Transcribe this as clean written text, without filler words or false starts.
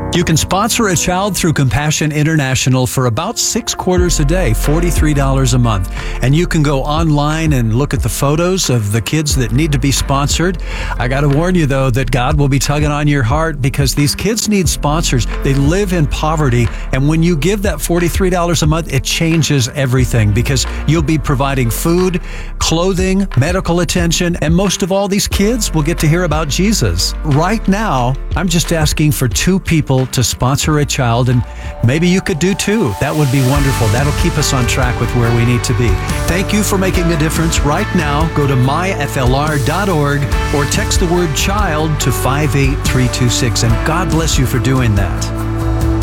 You can sponsor a child through Compassion International for about 6 quarters a day, $43 a month. And you can go online and look at the photos of the kids that need to be sponsored. I got to warn you, though, that God will be tugging on your heart because these kids need sponsors. They live in poverty. And when you give that $43 a month, it changes everything because you'll be providing food, clothing, medical attention, and most of all, these kids will get to hear about Jesus. Right now, I'm just asking for 2 people to sponsor a child, and maybe you could do 2. That would be wonderful. That'll keep us on track with where we need to be. Thank you for making a difference. Right now, go to myflr.org or text the word child to 58326, and God bless you for doing that.